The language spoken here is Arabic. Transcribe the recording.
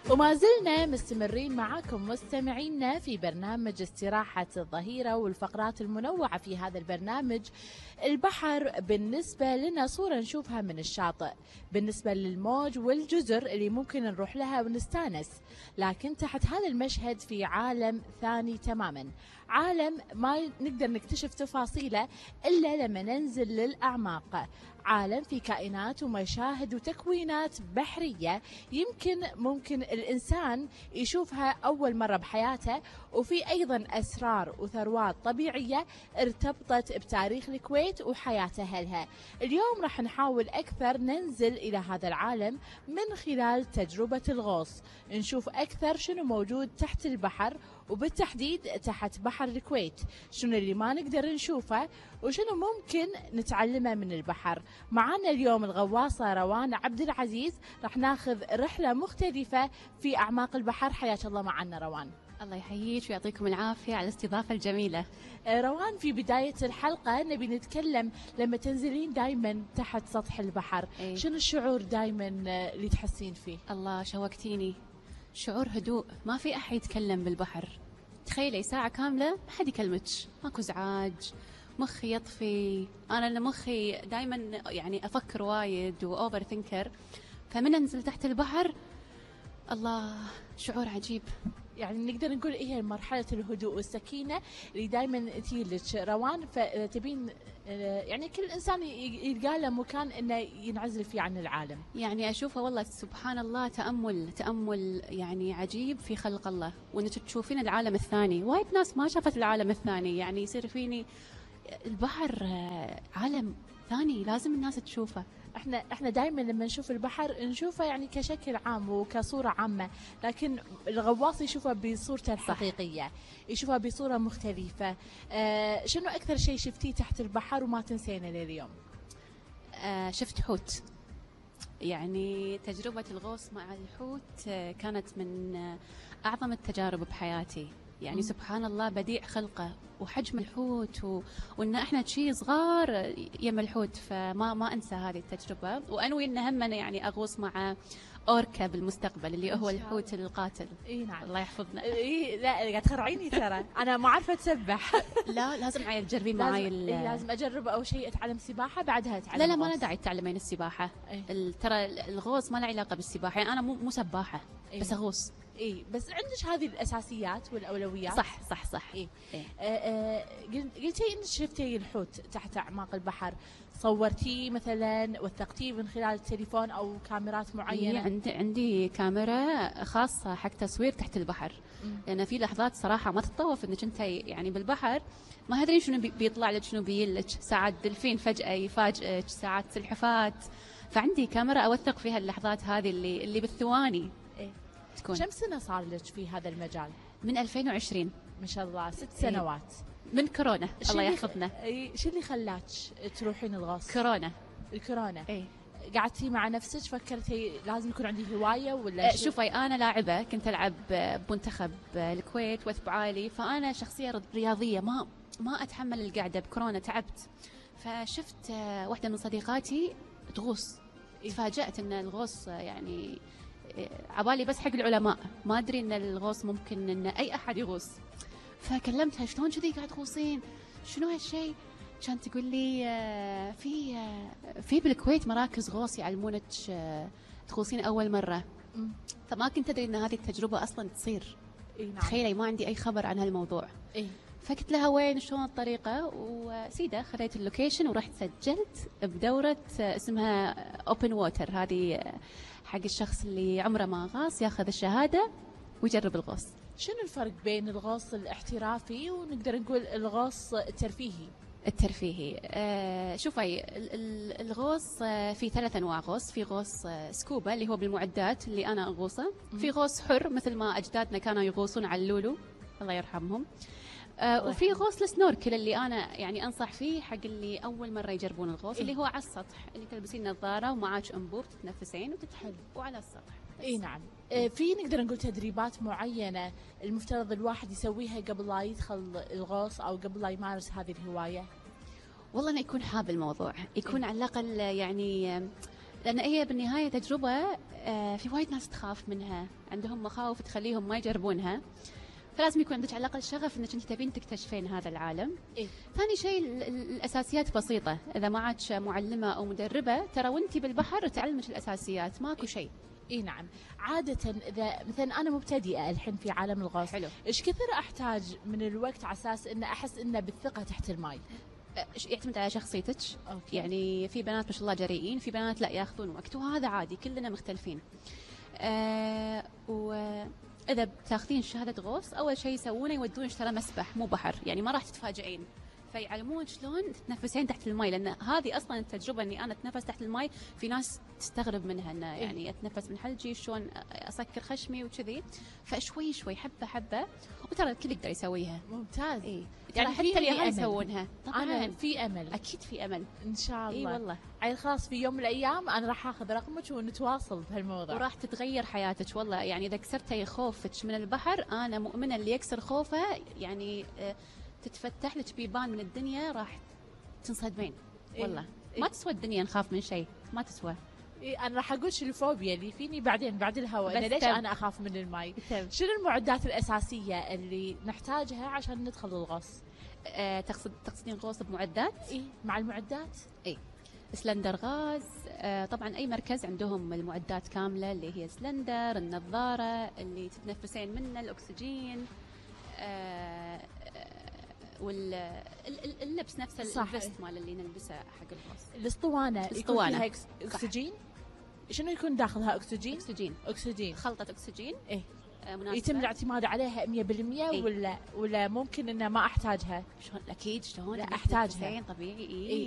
وما زلنا مستمرين معاكم مستمعينا في برنامج استراحة الظهيرة، والفقرات المنوعة في هذا البرنامج. البحر بالنسبة لنا صورة نشوفها من الشاطئ، بالنسبة للموج والجزر اللي ممكن نروح لها ونستانس، لكن تحت هذا المشهد في عالم ثاني تماما، عالم ما نقدر نكتشف تفاصيله إلا لما ننزل للأعماق، عالم في كائنات ومشاهد وتكوينات بحرية ممكن الإنسان يشوفها أول مرة بحياته، وفي أيضا أسرار وثروات طبيعية ارتبطت بتاريخ الكويت وحياة أهلها. اليوم راح نحاول أكثر ننزل إلى هذا العالم من خلال تجربة الغوص، نشوف أكثر شنو موجود تحت البحر، وبالتحديد تحت بحر الكويت، شنو اللي ما نقدر نشوفه وشنو ممكن نتعلمه من البحر. معنا اليوم الغواصة روان عبد العزيز، راح ناخذ رحلة مختلفة في أعماق البحر. حياك الله معنا روان. الله يحييك ويعطيكم العافية على الاستضافة الجميلة. روان، في بداية الحلقة نبي نتكلم لما تنزلين دايما تحت سطح البحر، شنو الشعور دايما اللي تحسين فيه؟ الله شوقتيني، شعور هدوء، ما في أحد يتكلم بالبحر. تخيلي ساعة كاملة ما حد يكلمك، ماكو ازعاج، مخي يطفي. أنا مخي دايما يعني أفكر وايد وأوفر ثينكر، فمن أنزل تحت البحر الله شعور عجيب. يعني نقدر نقول هي مرحلة الهدوء والسكينة اللي دايما تجيلك روان، فتبين يعني كل إنسان يلقى له مكان إنه ينعزل فيه عن العالم. يعني أشوفه والله سبحان الله تأمل يعني عجيب في خلق الله، وإنك تشوفين العالم الثاني. وايد ناس ما شافت العالم الثاني، يعني يصير فيني البحر عالم ثاني لازم الناس تشوفه. احنا دائما لما نشوف البحر نشوفه يعني كشكل عام وكصورة عامة، لكن الغواص يشوفه بصورته الحقيقية، يشوفها بصورة مختلفة. شنو أكثر شيء شفتيه تحت البحر وما تنسينه لليوم؟ شفت حوت. يعني تجربة الغوص مع الحوت كانت من أعظم التجارب بحياتي. يعني سبحان الله بديع خلقه وحجم الحوت وإن إحنا شيء صغار يم الحوت، فما أنسى هذه التجربة. وأنوي إن هم أنا يعني أغوص مع أوركا بالمستقبل اللي هو الحوت القاتل. نعم. الله يحفظنا. لا قاعد تخرعيني ترى أنا ما عارفة أسبح. لا لازم معي تجربين معي. لازم أجرب أول شيء أتعلم سباحة بعدها أتعلم. لا ما له داعي تتعلمين السباحة. ترى الغوص ما له علاقة بالسباحة. يعني أنا مو سباحة بس أغوص. بس عندك هذه الأساسيات والأولويات. صح. قلتي إنك شفتي الحوت تحت أعماق البحر، صورتيه مثلا وثقتيه من خلال التليفون أو كاميرات معينة؟ عندي كاميرا خاصة حق تصوير تحت البحر. لأن في لحظات صراحة ما تتطوف إنك أنت يعني بالبحر ما هدري شنو بيطلع لك شنو بيلك. ساعات دلفين فجأة يفاجئك، ساعات سلحفات. فعندي كاميرا أوثق فيها اللحظات هذه اللي بالثواني. كم سنة صار لك في هذا المجال؟ من 2020. ما شاء الله 6 سنوات. من كورونا الله يحفظنا. شو اللي خلاك تروحين الغوص؟ الكورونا. قعدتي مع نفسك فكرتي لازم يكون عندي هواية ولا شوفي أنا لاعبة، كنت ألعب بمنتخب الكويت وثب عالي، فأنا شخصية رياضية ما أتحمل القعدة. بكورونا تعبت، فشفت واحدة من صديقاتي تغوص. تفاجأت أن الغوص يعني عبالي بس حق العلماء، ما أدري أن الغوص ممكن أن أي أحد يغوص. فكلمتها شلون كذي قاعد تغوصين، شنو هالشيء؟ كانت تقول لي في بالكويت مراكز غوص يعلمونك تغوصين أول مرة. فما كنت أدري أن هذه التجربة أصلا تصير. تخيلي ما عندي أي خبر عن هالموضوع. فقلت لها وين شلون الطريقة، وسيدة خذيت اللوكيشن ورحت سجلت بدورة اسمها Open Water. هذه حق الشخص اللي عمره ما غاص ياخذ الشهادة ويجرب الغوص. شنو الفرق بين الغوص الاحترافي ونقدر نقول الغوص الترفيهي؟ شوفي الغوص في 3 أنواع غوص. في غوص سكوبا اللي هو بالمعدات اللي أنا أغوصه. في غوص حر مثل ما أجدادنا كانوا يغوصون على اللولو الله يرحمهم. وفي غوص السنوركل اللي أنا يعني أنصح فيه حق اللي أول مرة يجربون الغوص. اللي هو على السطح، اللي تلبسين نظارة ومعاك أنبوب تتنفسين وتتحل وعلى السطح. نعم. في نقدر نقول تدريبات معينة المفترض الواحد يسويها قبل لا يدخل الغوص أو قبل لا يمارس هذه الهواية؟ والله أنا يكون حاب الموضوع، يكون على الأقل يعني لأن هي بالنهاية تجربة في وايد ناس تخاف منها، عندهم مخاوف تخليهم ما يجربونها، فلازم يكون عندك على الأقل شغف إنك أنت تبين تكتشفين هذا العالم. إيه؟ ثاني شيء الأساسيات بسيطة، إذا ما عادش معلمة أو مدربة ترى وأنتي بالبحر تعلمك الأساسيات، ماكو شيء. اي نعم. عادة اذا مثلا انا مبتدئة الحين في عالم الغوص، حلو. ايش كثر احتاج من الوقت على اساس ان احس انه بالثقة تحت الماء؟ يعتمد على شخصيتك. أوكي. يعني في بنات ما شاء الله جريئين، في بنات لا ياخذون وقت، وهذا عادي، كلنا مختلفين. وإذا بتاخذين شهادة غوص أول شيء يسوونه يودونك ترى مسبح مو بحر، يعني ما راح تتفاجئين، فيعلمونك شلون تتنفسين تحت الماء، لأن هذه أصلا التجربة إني أنا أتنفس تحت الماء في ناس تستغرب منها، إنه يعني أتنفس من حلجي شلون أسكر خشمي وكذي، فشوي شوي حبة حبة، وترى الكل يقدر يسويها. ممتاز. إيه. يعني حتى اليهال يسوونها. طبعا انا في امل، أكيد في أمل ان شاء الله. إي والله. عيل خلاص في يوم من الايام انا راح اخذ رقمك ونتواصل بهالموضوع، وراح تتغير حياتك والله. يعني إذا كسرتي خوفك من البحر، أنا مؤمنة اللي يكسر خوفه يعني تتفتح لك بيبان من الدنيا، راح تنصدمين والله. ما تسوى الدنيا نخاف من شيء، ما تسوى. إيه انا راح اقول شو الفوبيا اللي فيني بعدين بعد الهواء، انا ليش انا اخاف من الماء. شنو المعدات الاساسيه اللي نحتاجها عشان ندخل الغوص؟ تقصدين غوص بمعدات؟ اي مع المعدات. اي سلندر غاز، طبعا اي مركز عندهم المعدات كامله، اللي هي سلندر، النظاره اللي تتنفسين منه، الاكسجين، واللبس نفسه، الفيست مال اللي نلبسه حق الغوص. الاسطوانه يكون فيها اكسجين. شنو يكون داخلها اكسجين؟ اكسجين خلطه اكسجين. ايه مناسبة. يتم الاعتماد عليها 100%. إيه؟ ولا ممكن انه ما احتاجها؟ شلون اكيد، شلون لا احتاجها طبيعي. إيه؟